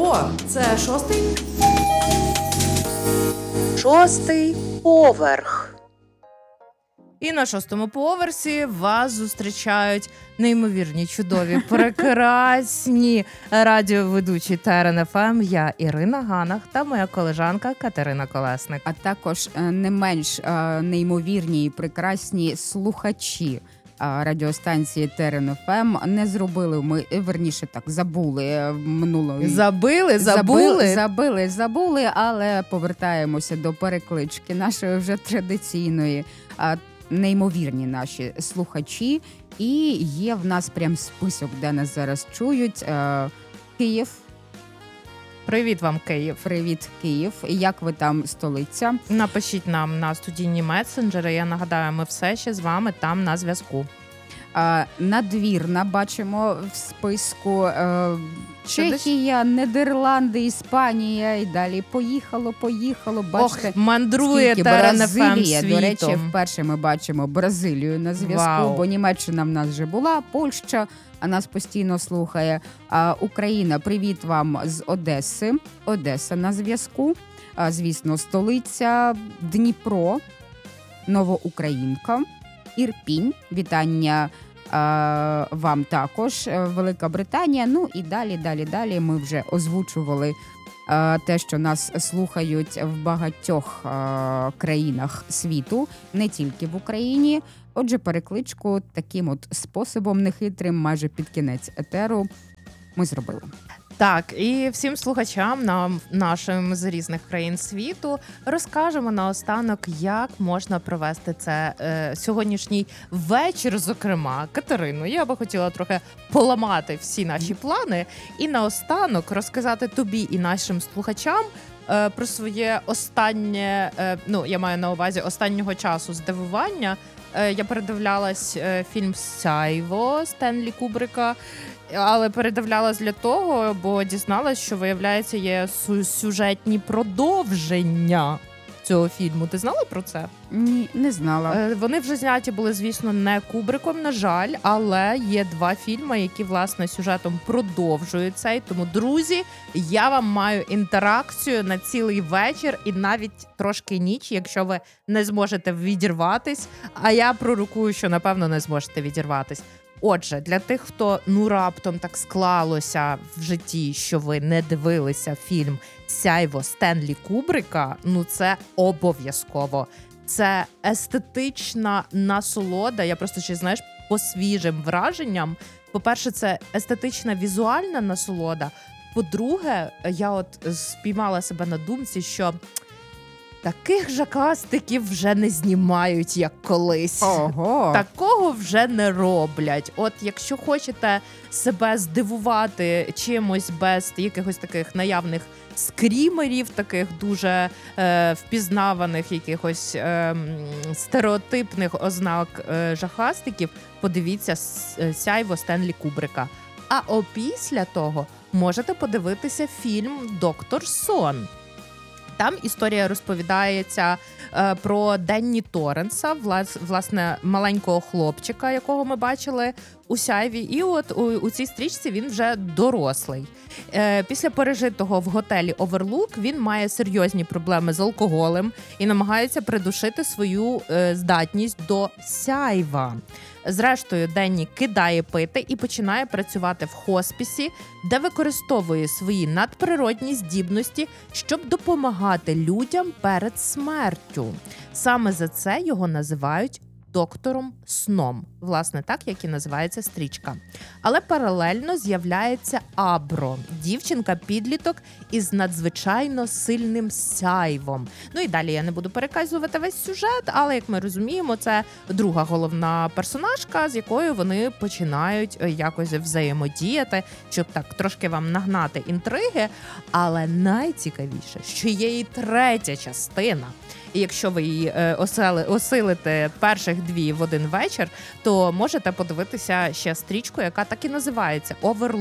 О, це шостий поверх. І на 6-му поверсі вас зустрічають неймовірні, чудові, прекрасні радіоведучі ТРН ФМ. Я Ірина Ганах та моя колежанка Катерина Колесник. А також не менш неймовірні і прекрасні слухачі радіостанції ТРН ФМ. Не зробили ми, верніше так, забули минулої. Забули, але повертаємося до переклички нашої вже традиційної. Неймовірні наші слухачі. І є в нас прям список, де нас зараз чують. Київ. Привіт вам, Київ. Привіт, Київ. Як ви там, столиця? Напишіть нам на студійні месенджери. Я нагадаю, ми все ще з вами там на зв'язку. Надвірна бачимо в списку. Чехія, Нідерланди, Іспанія і далі. Поїхало. Бачите, мандрує ТРН ФМ світом. До речі, вперше ми бачимо Бразилію на зв'язку, бо Німеччина в нас вже була, Польща, а нас постійно слухає. Україна, привіт вам з Одеси. Одеса на зв'язку. Звісно, столиця, Дніпро, Новоукраїнка, Ірпінь, вітання вам також, Велика Британія. Ну і далі ми вже озвучували те, що нас слухають в багатьох країнах світу, не тільки в Україні. Отже, перекличку таким от способом нехитрим, майже під кінець етеру, ми зробили. Так, і всім слухачам нашим з різних країн світу розкажемо наостанок, як можна провести це сьогоднішній вечір, зокрема. Катерино, я би хотіла трохи поламати всі наші плани і наостанок розказати тобі і нашим слухачам про своє останнє, я маю на увазі останнього часу здивування. Я передивлялась фільм «Сяйво» Стенлі Кубрика, але передивлялась для того, бо дізналась, що, виявляється, є сюжетні продовження цього фільму. Ти знала про це? Ні, не знала. Вони вже зняті були, звісно, не Кубриком, на жаль, але є 2 фільми, які, власне, сюжетом продовжують цей. Тому, друзі, я вам маю інтеракцію на цілий вечір і навіть трошки ніч, якщо ви не зможете відірватись, а я пророкую, що, напевно, не зможете відірватись. Отже, для тих, хто раптом так склалося в житті, що ви не дивилися фільм «Сяйво» Стенлі Кубрика, це обов'язково. Це естетична насолода, я просто ще, по свіжим враженням. По-перше, це естетична візуальна насолода. По-друге, я спіймала себе на думці, що таких жахастиків вже не знімають, як колись. Ого! Такого вже не роблять. От якщо хочете себе здивувати чимось без якихось таких наявних скрімерів, таких дуже впізнаваних якихось стереотипних ознак жахастиків, подивіться «Сяйво» Стенлі Кубрика. А опісля того можете подивитися фільм «Доктор Сон». Там історія розповідається про Денні Торренса, власне, маленького хлопчика, якого ми бачили у «Сяйві». І от у цій стрічці він вже дорослий. Після пережитого в готелі «Оверлук» він має серйозні проблеми з алкоголем і намагається придушити свою здатність до сяйва. Зрештою, Денні кидає пити і починає працювати в хоспісі, де використовує свої надприродні здібності, щоб допомагати людям перед смертю. Саме за це його називають доктором Сном. Власне, так, як і називається стрічка. Але паралельно з'являється Абро, дівчинка-підліток із надзвичайно сильним сяйвом. І далі я не буду переказувати весь сюжет, але, як ми розуміємо, це друга головна персонажка, з якою вони починають якось взаємодіяти, щоб так трошки вам нагнати інтриги. Але найцікавіше, що є і третя частина. І якщо ви її осилите перших 2 в один вечір, то можете подивитися ще стрічку, яка так і називається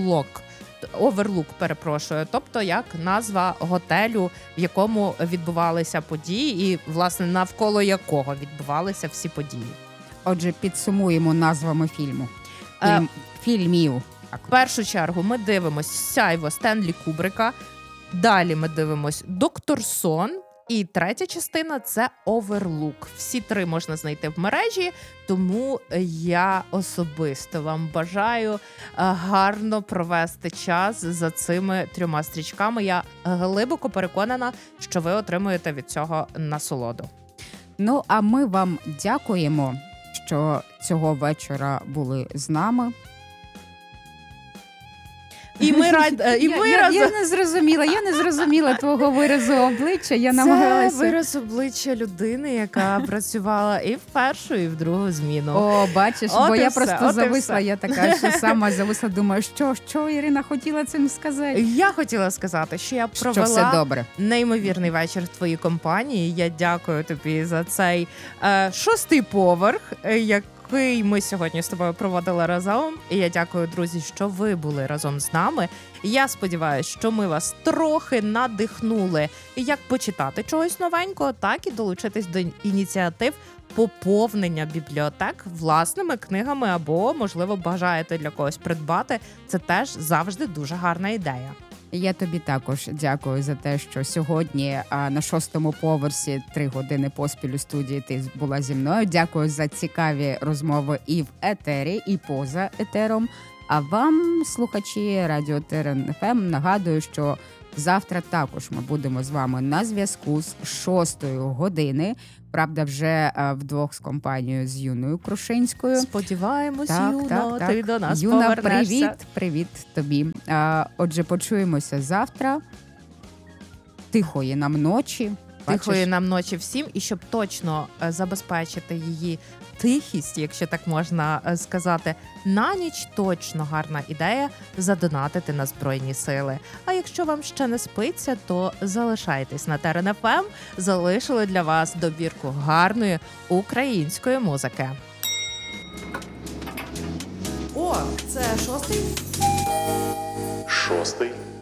«Оверлук», тобто як назва готелю, в якому відбувалися події і, власне, навколо якого відбувалися всі події. Отже, підсумуємо назвами фільму. Фільмів. В першу чергу ми дивимося «Сяйво» Стенлі Кубрика. Далі ми дивимось «Доктор Сон». І третя частина – це «Оверлук». Всі три можна знайти в мережі, тому я особисто вам бажаю гарно провести час за цими 3 стрічками. Я глибоко переконана, що ви отримуєте від цього насолоду. Ну, а ми вам дякуємо, що цього вечора були з нами. І ми Я не зрозуміла твого виразу обличчя. Я намагалася. Це вираз обличчя людини, яка працювала і в першу, і в другу зміну. О, бачиш, От бо і я все, просто от і зависла, все. я така ж сама зависла, думаю, що Ірина хотіла цим сказати? Я хотіла сказати, що я Що все провела добре. неймовірний вечір в твоїй компанії. Я дякую тобі за цей 6-й поверх, який ми сьогодні з тобою проводили разом. І я дякую, друзі, що ви були разом з нами. Я сподіваюся, що ми вас трохи надихнули як почитати чогось новенького, так і долучитись до ініціатив поповнення бібліотек власними книгами або, можливо, бажаєте для когось придбати. Це теж завжди дуже гарна ідея. Я тобі також дякую за те, що сьогодні на 6-му поверсі 3 години поспіль у студії ти була зі мною. Дякую за цікаві розмови і в етері, і поза етером. А вам, слухачі Радіо Терен ФМ, нагадую, що завтра також ми будемо з вами на зв'язку з 6-ї години. Правда, вже вдвох з компанією з Юною Крушинською. Сподіваємось, Юно, ти до нас Юна, повернешся. привіт тобі. Отже, почуємося завтра. Тихої нам ночі. Тихої нам ночі всім. І щоб точно забезпечити її тихість, якщо так можна сказати, на ніч точно гарна ідея задонатити на Збройні Сили. А якщо вам ще не спиться, то залишайтесь на Терен ФМ. Залишили для вас добірку гарної української музики. О, це 6-й? 6-й